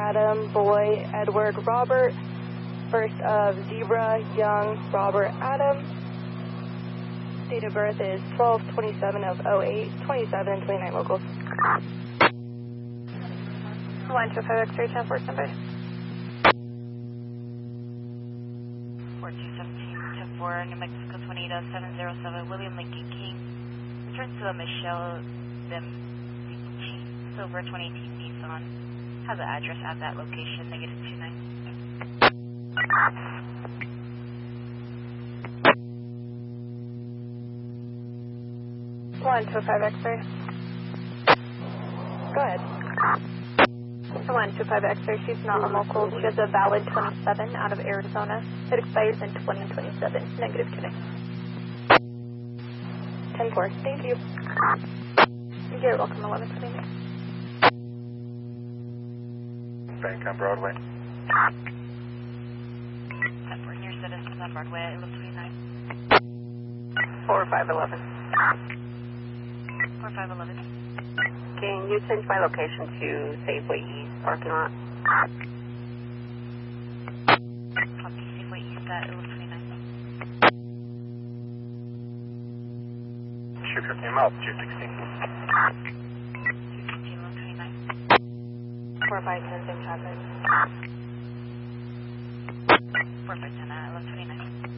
Adam, Boy, Edward, Robert. First of Zebra, Young, Robert, Adam. Date of birth is 12/27/08, 2729 locals. Line 25 X-ray 10-4 standby. 4217-4, New Mexico 28707, William Lincoln King. Returns to a Michelle Bembici, silver 2018 Nissan. Has an address at that location, -29. Line 25 X-ray. Go ahead. Line 25 X-ray, she's not on local. She has a valid 27 out of Arizona. It expires in 2027. Negative connect. 10-4, thank you. You're welcome, 1129. Bank on Broadway. 10-4, near citizens on Broadway, 1129. 4511. 4511. Can you change my location to Safeway East parking lot? Copy, Safeway East at 1129. Shooter came out, 216. 216, 1129. 4510, same traffic. 4510 at 1129.